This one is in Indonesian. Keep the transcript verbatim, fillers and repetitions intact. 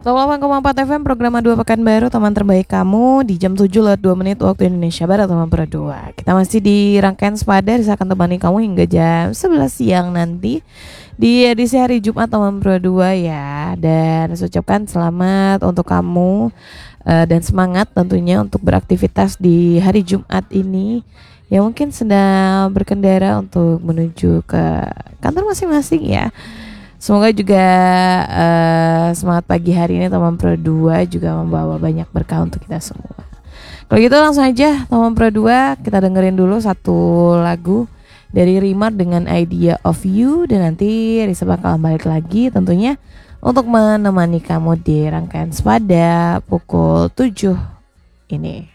seratus delapan koma empat F M program dua Pekanbaru, teman terbaik kamu di jam tujuh lewat dua menit waktu Indonesia Barat, teman berdua. Kita masih di rangkaian Sepada, saya akan temani kamu hingga jam sebelas siang nanti di edisi hari Jumat teman berdua ya. Dan saya ucapkan selamat untuk kamu uh, dan semangat tentunya untuk beraktivitas di hari Jumat ini. Ya mungkin sedang berkendara untuk menuju ke kantor masing-masing ya. Semoga juga uh, semangat pagi hari ini teman Pro dua juga membawa banyak berkah untuk kita semua. Kalau gitu langsung aja teman Pro dua, kita dengerin dulu satu lagu dari Rimar dengan Idea of You. Dan nanti Risa bakal balik lagi tentunya untuk menemani kamu di rangkaian Sepada pukul tujuh ini.